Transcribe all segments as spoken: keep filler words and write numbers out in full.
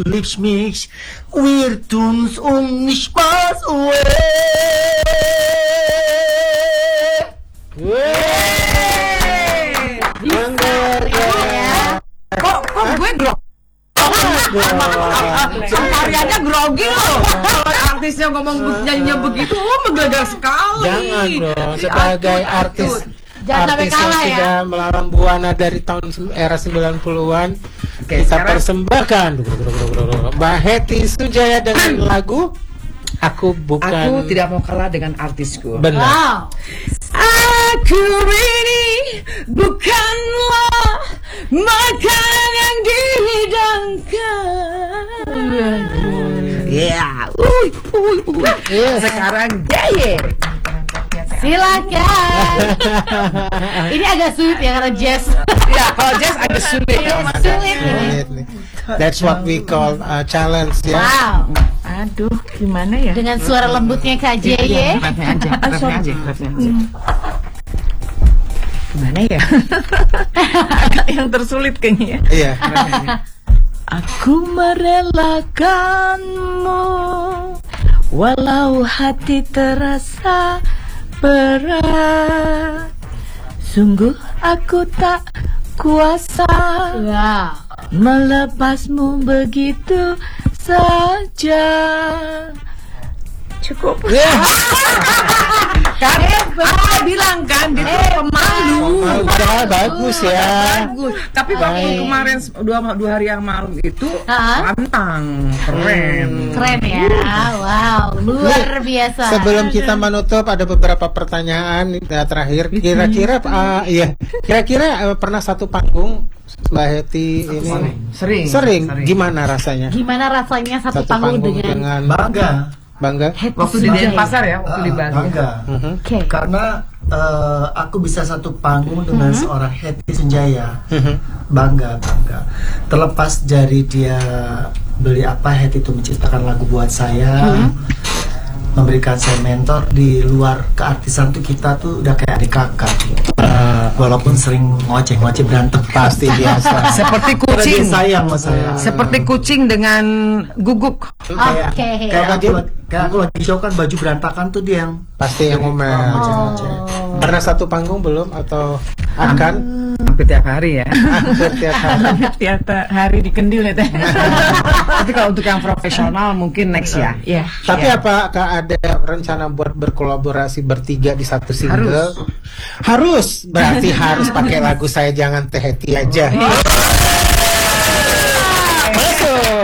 Mix mix, wir tun's um nicht Spaß away. Kok kok gue grog? Mariannya grogi loh. Kalau artisnya ngomong nyanyinya begitu, oh menggagah sekali. Jangan dong, sebagai artis Jangan artis yang kalah, ya. sudah melalang buana dari tahun sem- era sembilan puluhan. Oke, kita sekarang- persembahkan Mbak Hetty Sujaya dengan lagu Aku Bukan. Aku tidak mau kalah dengan artisku. Benar. Wow. Aku ini bukanlah makanan yang dihidangkan. Ya, uy, uy, uy. Yes. Sekarang Jaya. Silakan. Ini agak sulit ya karena jazz. Ya, kalau jazz agak sulit ya, Mas. Sulit ini. Sulit nih. That's what we call uh, challenge ya. Wow. Aduh, gimana ya? Dengan suara lembutnya Kak J Y. Refnya aja, refnya aja, refnya aja. Gimana ya? Agak yang tersulit kayaknya ya. Iya. Aku merelakanmu walau hati terasa berat. Sungguh aku tak kuasa Wow. melepasmu begitu saja. Cukup. Kan aku bilang kan dia tuh pemalu. Oh, udah bagus ya. Bagus. Tapi waktu Baik. kemarin dua dua hari yang malam itu Hah? pantang, keren. Keren ya. Wow, luar biasa. Sebelum kita menutup ada beberapa pertanyaan uh, terakhir. Kira-kira uh, iya, kira-kira uh, pernah satu panggung Mbak Hetty ini Sering. sering. Gimana rasanya? Gimana rasanya satu, Satu panggung, panggung dengan, dengan Bangga. bangga. Waktu di Denpasar ya, waktu di Ah, Bali. bangga. Mhm. Oke. Karena eh, aku bisa satu panggung dengan seorang Hetty Sunjaya. Mhm. Bangga, bangga. Terlepas dari dia beli apa, Hetty itu menciptakan lagu buat saya, memberikan saya mentor. Di luar keartisan tuh kita tuh udah kayak adik kakak. Ah, Walaupun sering ngoceh-ngoceh berantem, pasti biasa. Seperti Karena dia kucing. sayang sama saya. Seperti kucing dengan guguk. Kayak, Oke. kayak aku, kayak aku lagi show kan, baju berantakan tuh dia yang Pasti yang ngomel. ngoceh-ngoceh. Pernah satu panggung belum atau akan? Hampir tiap hari ya. Hampir tiap hari. Tiap hari dikendil ya teh. Tapi kalau untuk yang profesional mungkin next ya. Iya. Tapi Ya. apakah ada rencana buat berkolaborasi bertiga di satu single? Harus. Berarti harus pakai lagu Saya Jangan Teh Hetty aja. Masuk.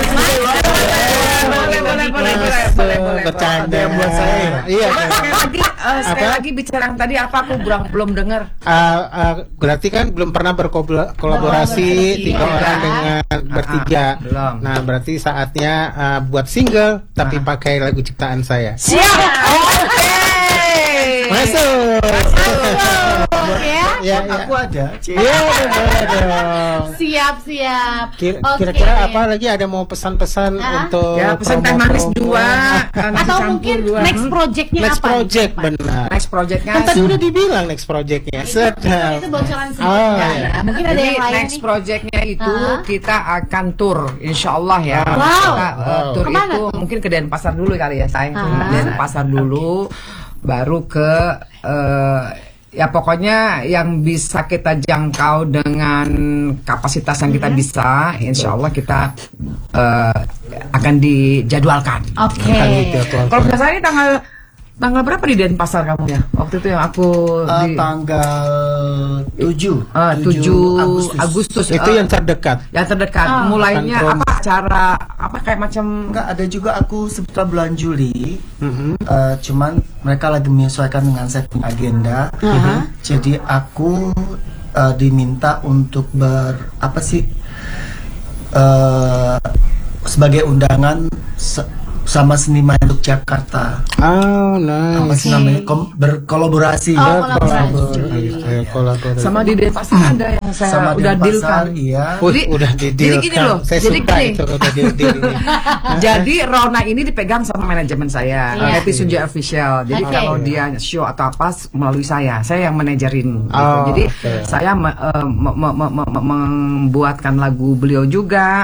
Boleh, boleh, boleh, boleh, boleh, boleh. Bercanda. Ada yang buat saya. Iya. Mas, sekali lagi, eh, sekali Apa? lagi bicara yang tadi apa aku belum belum dengar. Uh, uh, berarti kan belum pernah berkolaborasi tiga Iya. orang dengan bertiga. belum. Nah, berarti saatnya uh, buat single tapi pakai lagu ciptaan saya. Siap. Oke. Masuk. Ya. Ya, ya. aku ada. Cie. Iya, boleh dong. Siap, siap. Kira- Oke. Kira-kira apa lagi, ada mau pesan-pesan Hah? untuk Ya, pesan teh manis promo-promo? dua, nasi Atau campur mungkin dua. next projectnya Next apa? project, benar. Next projectnya Kan tadi udah dibilang next projectnya. Sedap. Itu bocoran sedikit. Oh, kan? iya. Mungkin ada Jadi yang lain next nih. projectnya itu Hah? kita akan tour, insya Allah ya. Wow. Kita, uh, Wow. tour Kemana itu tuh? mungkin ke Denpasar dulu kali ya, sayang. Hah? Denpasar dulu, baru ke uh, ya pokoknya yang bisa kita jangkau dengan kapasitas yang kita bisa, insya Allah kita uh, akan dijadwalkan. Oke. Akan dijadwalkan. Kalau nggak salah ini tanggal tanggal berapa di Denpasar kamu ya? Waktu itu yang aku Eh, di tanggal tujuh uh, tujuh Agustus. Itu uh, yang terdekat. yang terdekat. Oh. Mulainya Akan promo. apa acara apa kayak macam Enggak, ada juga aku sebetulnya bulan Juli. Mhm. Eh, cuman mereka lagi menyesuaikan dengan saya punya agenda. Aha. Jadi aku eh, diminta untuk ber apa sih eh, sebagai undangan se- sama seniman Yogyakarta. Oh, Apa nice. sih namanya? Kom- berkolaborasi. Oh, ya. kolaborasi. Eh, kolaborasi. Sama di Denpasar ada yang saya Sama udah Denpasar, deal kan. iya. Wih, Jadi- udah jadi didealkan. gini loh, Saya jadi suka gini. itu udah deal-deal ini. Jadi Rona ini dipegang sama manajemen saya, Iya. Happy Sunja Official. Jadi Oke. kalau dia show atau apa melalui saya, saya yang manajerin. Gitu. Oh, Jadi oke. saya me- eh, me- me- me- me- me- membuatkan lagu beliau juga,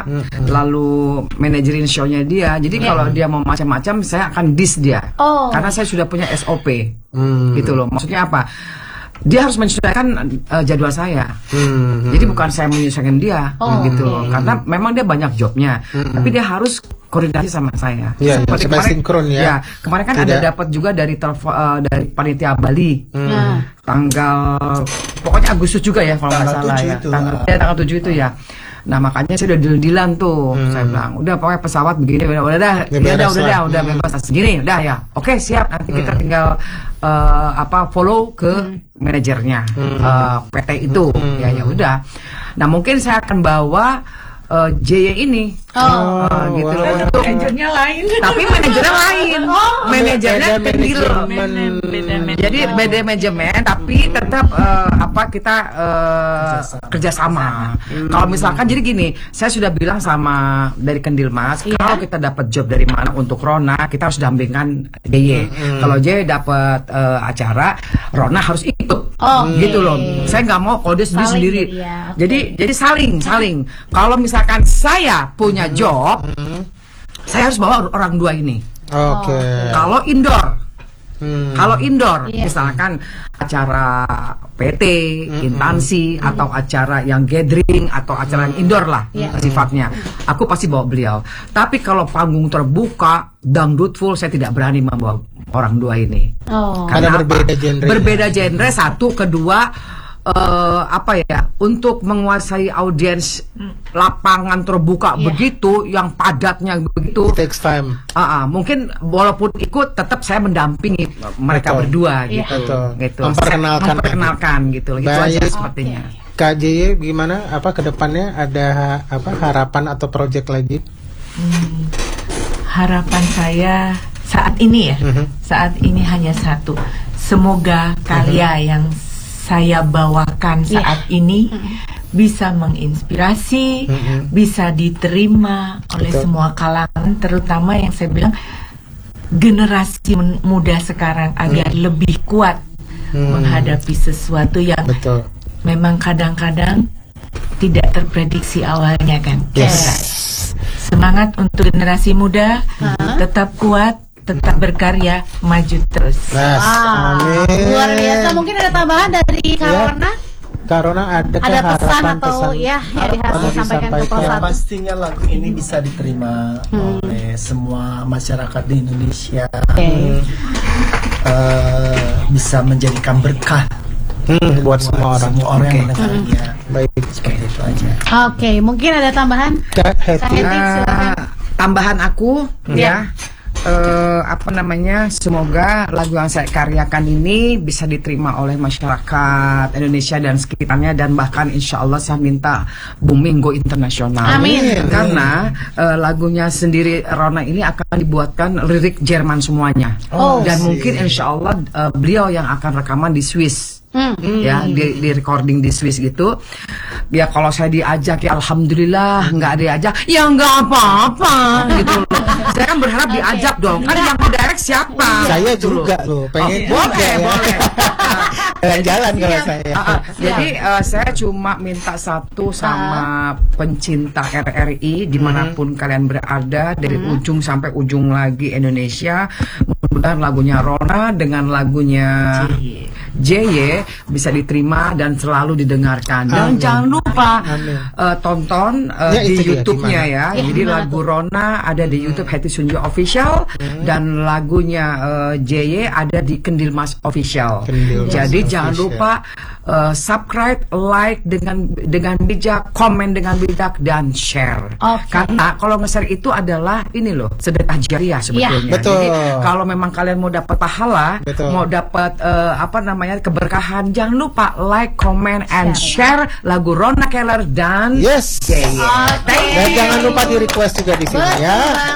lalu manajerin show-nya dia. Jadi kalau dia mau macam-macam, saya akan dis dia, Oh. karena saya sudah punya S O P, Hmm. gitu loh. Maksudnya apa? Dia harus menyesuaikan eh, jadwal saya. Hmm. Jadi bukan saya menyesuaikan dia, Oh, gitu oke. loh. Karena memang dia banyak jobnya, tapi dia harus koordinasi sama saya. Iya, Seperti supaya sinkron ya. kemarin kan Tidak- ada dapat juga dari telepon eh, dari panitia Bali. Nah. Tanggal pokoknya Agustus juga ya kalau nggak Tanggal salah tujuh ya. itu, Tanggal, ah. ya, tanggal tujuh itu ya. Nah makanya saya udah deal-dealan tuh, saya bilang udah pokoknya pesawat begini, udah udah dah, Ya, ya, udah beres udah lah. dah, udah bebas segini, udah ya, oke siap, nanti kita tinggal eh, apa follow ke manajernya eh, P T itu, ya ya udah. Nah mungkin saya akan bawa eh, J Y ini, Oh. Eh, gitu loh, wow. untuk Manajernya lain. tapi manajernya lain, manajernya Beda deal. manajemen. Beda manajemen. Jadi beda manajemen, tapi tetap eh, apa kita eh, kerjasama. Kalau misalkan jadi gini, saya sudah bilang sama dari Kendil Mas, Iya. kalau kita dapat job dari mana untuk Rona, kita harus dampingkan J Y. Kalau J Y dapat eh, acara, Rona harus ikut. Oh, gitu oke. loh. Saya nggak mau kalau dia sendiri Saling sendiri. jadi ya, oke. Jadi jadi saling saling. Kalau misalkan saya punya job, saya harus bawa orang dua ini. Oke. Kalau indoor. Hmm. Kalau indoor, Iya. misalkan acara P T, instansi, atau acara yang gathering, atau acara yang indoor lah Iya. sifatnya, aku pasti bawa beliau. Tapi kalau panggung terbuka, dangdut full, saya tidak berani membawa orang dua ini. Oh. Karena apa? berbeda genre. Berbeda genre, satu, kedua, eh, apa ya, untuk menguasai audiens lapangan terbuka Iya. begitu, yang padatnya begitu. It takes time. Ah, ah, mungkin walaupun ikut tetap saya mendampingi mereka Betul. berdua Iya. gitu. Betul. Gitu. Memperkenalkan. Saya memperkenalkan gitu. Itu aja Baik. sepertinya. K J Y gimana? Apa kedepannya ada apa harapan atau project lagi? Harapan saya saat ini ya, Mhm. saat ini hanya satu. Semoga karya yang saya bawakan Iya. saat ini bisa menginspirasi, Mhm. bisa diterima oleh Betul. semua kalangan, terutama yang saya bilang generasi men- muda sekarang agar lebih kuat Hmm. menghadapi sesuatu yang Betul. memang kadang-kadang tidak terprediksi awalnya kan. Yes. Semangat untuk generasi muda, tetap kuat, tetap berkarya, maju terus. Yes. Ah, Amin. luar biasa. Mungkin ada tambahan dari Karona? Karena ada Ada pesan harapan atau pesan ya yang harus mau disampaikan ke disampaikan. Ya, Prosat? pastinya lagu ini bisa diterima oleh semua masyarakat di Indonesia. Oke. Eh, bisa menjadikan berkah Hmm, buat semua orang. semua orang yang mendengarnya. Baik. Seperti itu aja. Oke, mungkin ada tambahan? Kak Heti. Kak Heti. Eh, silakan. tambahan aku Ya. ya. eh, apa namanya, semoga lagu yang saya karyakan ini bisa diterima oleh masyarakat Indonesia dan sekitarnya, dan bahkan insya Allah saya minta booming go internasional. Amin. Karena eh, lagunya sendiri Rona ini akan dibuatkan lirik Jerman semuanya. Oh. Dan mungkin insya Allah eh, beliau yang akan rekaman di Swiss. Hmm. Ya, di, di recording di Swiss gitu. Ya kalau saya diajak ya alhamdulillah, nggak diajak ya nggak apa-apa gitu loh. Saya kan berharap diajak dong. Kan yang direct siapa? Saya Gitu loh. juga loh, pengen Oh, juga boleh, ya. boleh. Jalan-jalan kalau saya. Ah, ah. Jadi eh, saya cuma minta satu sama pencinta R R I dimanapun kalian berada, dari ujung sampai ujung lagi Indonesia, mudah-mudahan lagunya Rona dengan lagunya J Y bisa diterima dan selalu didengarkan. Dan Amin. jangan lupa Amin. eh, tonton eh, Ya, di itu dia, YouTube-nya gimana? ya. Ya, Jadi gimana lagu tuh? Rona ada di YouTube Happy Sunja Official, dan lagunya eh, J Y ada di Kendil Mas Official. Kendil Mas Jadi jangan Official. lupa eh, subscribe, like dengan dengan bijak, komen dengan bijak, dan share. Oke. Karena kalau nge-share itu adalah ini loh, sedekah jariah sebetulnya. Betul. Jadi kalau memang kalian mau dapat pahala, Betul. mau dapat eh, apa namanya keberkahan, jangan lupa like, comment, and share lagu Rona Keller dan Yes. J Y. Oke. Thank Dan you. jangan lupa di request juga di sini Betul ya. banget.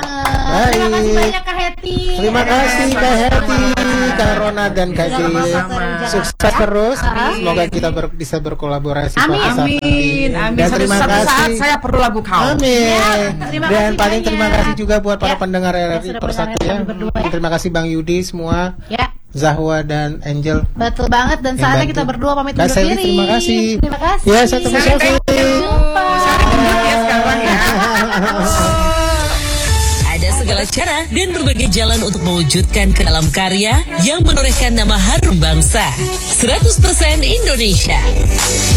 Baik. Terima kasih banyak Kak Heti. Terima kasih Kak Heti, Kak Rona dan Kak Jil. Sukses terus. Semoga kita ber- bisa berkolaborasi. Amin. suatu saat nanti. Amin, amin. Dan Satu, terima satu saat kasih. saya perlu lagu kau. Amin. Ya, terima Dan kasih paling banyak. terima kasih juga buat para Ya, pendengar R R I sudah Persatu mendengarkan ya. kami berdua ya. Terima kasih Bang Yudi semua, Ya, Zahwa dan Angel. betul banget. Dan yang saatnya bantu. kita berdua pamit Dan undur Selly, diri. terima kasih. Terima kasih. Ya, saya tunggu Saya selfie. thank you. Saya tunggu ya sekarang ya. Ada segala cara dan berbagai jalan untuk mewujudkan ke dalam karya yang menorehkan nama harum bangsa. seratus persen Indonesia.